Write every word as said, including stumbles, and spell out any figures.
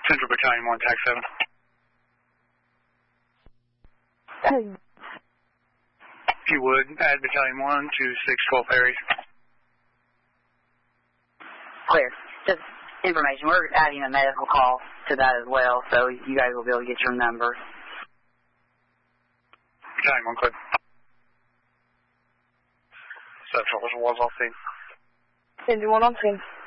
Central Battalion one, Tac seven. Hey. If you would, add Battalion one to six twelve Perry's. Clear. Just information. We're adding a medical call to that as well, so you guys will be able to get your number. Battalion one, clear. Central was on scene. Indy one on scene.